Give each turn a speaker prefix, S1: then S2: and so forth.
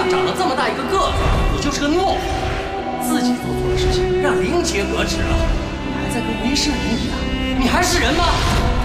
S1: 样长了这么大一个个子，你就是个懦夫，自己做错了事情让灵杰革职了，你还在跟为师人一样，你还是人吗？